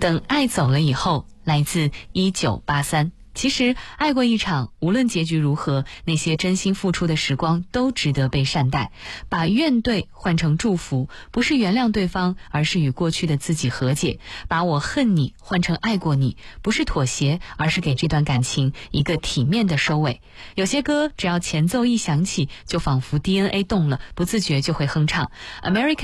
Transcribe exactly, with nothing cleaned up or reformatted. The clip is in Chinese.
等爱走了以后，来自一九八三。其实爱过一场，无论结局如何，那些真心付出的时光都值得被善待。把怨怼换成祝福，不是原谅对方，而是与过去的自己和解。把我恨你换成爱过你，不是妥协，而是给这段感情一个体面的收尾。有些歌只要前奏一响起，就仿佛 D N A 动了，不自觉就会哼唱。American